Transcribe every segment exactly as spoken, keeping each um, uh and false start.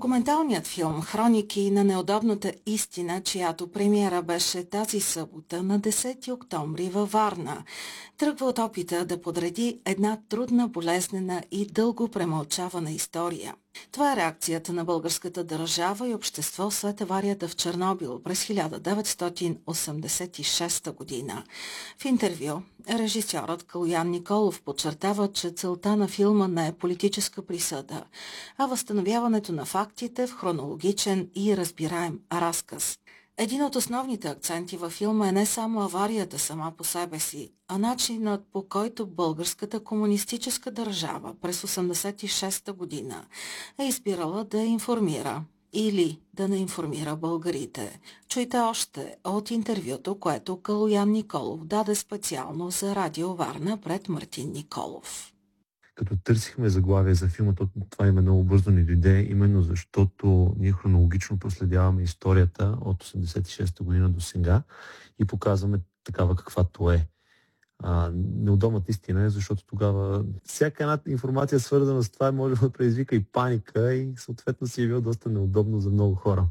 Документалният филм «Хроники на неудобната истина», чиято премиера беше тази събота на десети октомври във Варна, тръгва от опита да подреди една трудна, болезнена и дълго премълчавана история. Това е реакцията на българската държава и общество след аварията в Чернобил през хиляда деветстотин осемдесет и шеста година. В интервю режисьорът Калоян Николов подчертава, че целта на филма не е политическа присъда, а възстановяването на фактите в хронологичен и разбираем разказ. Един от основните акценти във филма е не само аварията сама по себе си, а начинът, по който българската комунистическа държава през осемдесет и шеста година е избирала да информира или да не информира българите. Чуйте още от интервюто, което Калоян Николов даде специално за Радио Варна пред Мартин Николов. Като търсихме заглавие за филма, това име много бързо ни дойде, именно защото ние хронологично проследяваме историята от осемдесет и шеста година до сега и показваме такава каквато е. А, неудобната истина е, защото тогава всяка една информация, свързана с това, може да предизвика и паника и съответно си е било доста неудобно за много хора.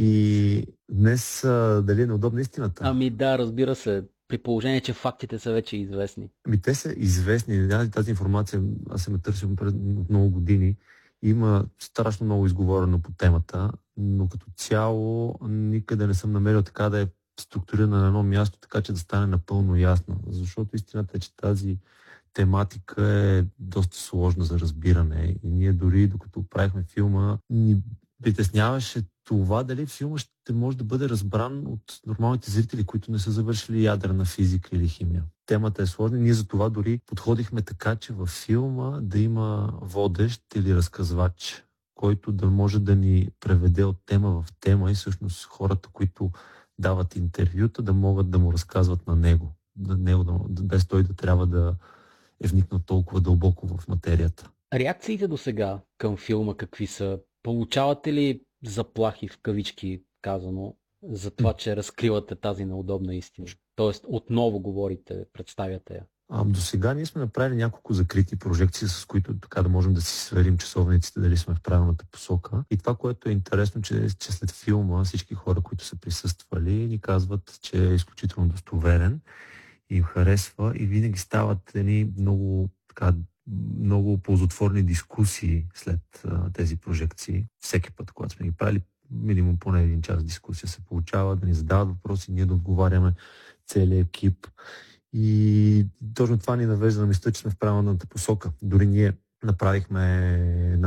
И днес а, дали е неудобна истината? Ами да, разбира се. При положение, че фактите са вече известни. Ами те са известни. Тази информация аз съм я търсил пред много години. Има страшно много изговорено по темата, но като цяло никъде не съм намерил така да е структурирана на едно място, така че да стане напълно ясно. Защото истината е, че тази тематика е доста сложна за разбиране. И ние дори докато правихме филма, ни притесняваше това дали филма ще може да бъде разбран от нормалните зрители, които не са завършили ядрена физика или химия. Темата е сложна. Ние за това дори подходихме така, че във филма да има водещ или разказвач, който да може да ни преведе от тема в тема и всъщност хората, които дават интервюта, да могат да му разказват на него. На него да, без той да трябва да е вникнал толкова дълбоко в материята. Реакциите до сега към филма какви са? Получавате ли заплахи в кавички казано за това, че разкривате тази неудобна истина? Тоест отново говорите, представяте я. А, до сега ние сме направили няколко закрити прожекции, с които така да можем да си сверим часовниците, дали сме в правилната посока. И това, което е интересно, че, че след филма всички хора, които са присъствали, ни казват, че е изключително достоверен и им харесва и винаги стават едни много така много ползотворни дискусии след а, тези прожекции. Всеки път, когато сме ги правили, минимум поне един час дискусия се получава, да ни задават въпроси, ние да отговаряме целият екип. И точно това ни навежда на мисля, че сме в правилната посока. Дори ние направихме